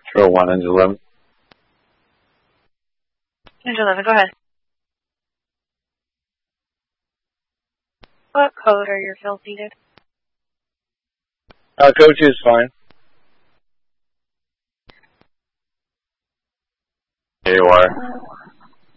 Throw 1, Engine 11. Engine 11, go ahead. What code are your fields needed? Code 2 is fine.